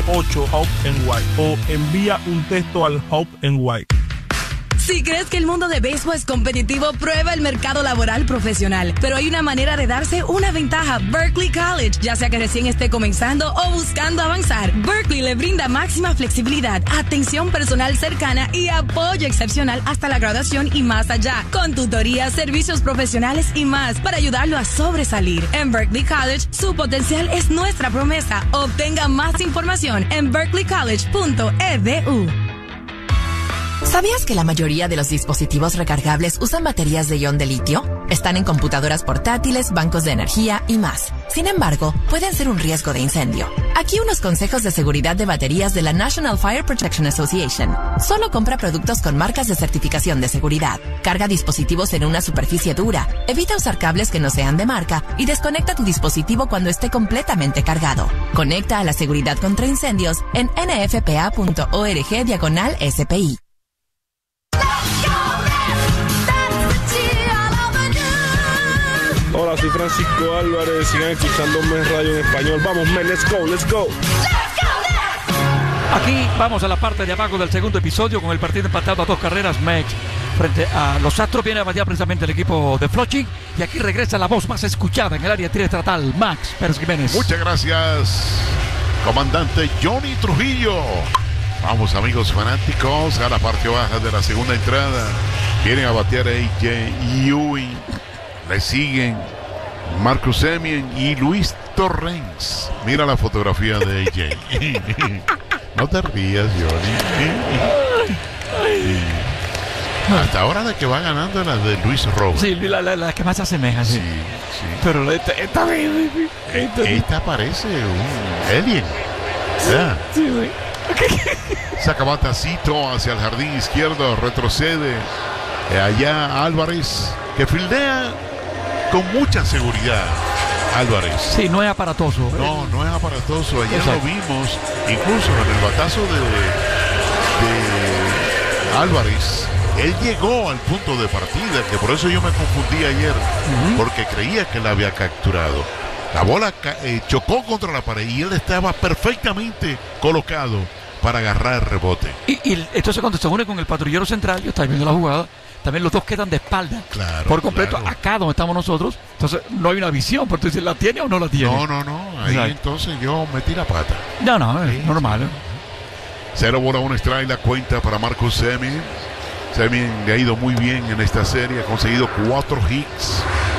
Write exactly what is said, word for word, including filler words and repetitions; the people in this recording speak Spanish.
ocho Hope N Y o envía un texto al Hope N Y. Si crees que el mundo de béisbol es competitivo, prueba el mercado laboral profesional. Pero hay una manera de darse una ventaja. Berkeley College. Ya sea que recién esté comenzando o buscando avanzar, Berkeley le brinda máxima flexibilidad, atención personal cercana y apoyo excepcional hasta la graduación y más allá. Con tutorías, servicios profesionales y más para ayudarlo a sobresalir. En Berkeley College, su potencial es nuestra promesa. Obtenga más información en berkeley college punto e d u. ¿Sabías que la mayoría de los dispositivos recargables usan baterías de ion de litio? Están en computadoras portátiles, bancos de energía y más. Sin embargo, pueden ser un riesgo de incendio. Aquí unos consejos de seguridad de baterías de la National Fire Protection Association. Solo compra productos con marcas de certificación de seguridad. Carga dispositivos en una superficie dura. Evita usar cables que no sean de marca y desconecta tu dispositivo cuando esté completamente cargado. Conecta a la seguridad contra incendios en n f p a punto org diagonal S P I. Hola, soy Francisco Álvarez. Sigan escuchándome en radio en español. Vamos, men, let's go, let's go. Aquí vamos a la parte de abajo del segundo episodio con el partido empatado a dos carreras. Mex frente a los Astros viene a batear precisamente el equipo de Flushing. Y aquí regresa la voz más escuchada en el área triestatal, Max Pérez Jiménez. Muchas gracias, comandante Johnny Trujillo. Vamos, amigos fanáticos, a la parte baja de la segunda entrada. Vienen a batear a A J Ewing. Le siguen Marcus Semien y Luis Torrens. Mira la fotografía de A J. No te rías, Johnny. Hasta ahora la que va ganando es la de Luis Robert. Sí, la, la, la que más se asemeja. Sí, sí. sí. Pero esta, esta, esta, esta parece un alien. ¿Verdad? Sí, sí. Saca batacito hacia el jardín izquierdo, retrocede. Allá Álvarez, que fildea con mucha seguridad. Álvarez. Sí, no es aparatoso. No, no es aparatoso. Ayer Exacto. lo vimos, incluso en el batazo de, de Álvarez. Él llegó al punto de partida, que por eso yo me confundí ayer, uh-huh. porque creía que la había capturado. La bola eh, chocó contra la pared y él estaba perfectamente colocado para agarrar el rebote. Y, y entonces cuando se une con el patrullero central, yo estaba viendo la jugada, también los dos quedan de espalda. Claro, por completo, claro. Acá donde estamos nosotros. Entonces no hay una visión, porque tú dices, ¿la tiene o no la tiene? No, no, no. Ahí Exacto. entonces yo metí la pata. No, no, es sí, normal. ¿eh? Cero bola, un strike, la cuenta para Marcus Semien. Semien le ha ido muy bien en esta serie, ha conseguido cuatro hits.